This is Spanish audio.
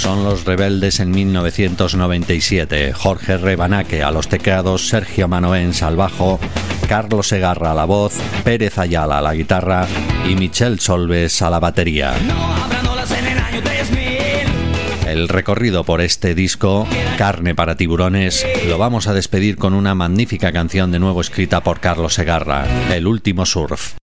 Son Los Rebeldes en 1997. Jorge Rebanaque a los teclados, Sergio Manoens al bajo, Carlos Segarra a la voz, Pérez Ayala a la guitarra y Michel Solves a la batería. El recorrido por este disco, Carne para tiburones, lo vamos a despedir con una magnífica canción de nuevo escrita por Carlos Segarra, El último surf.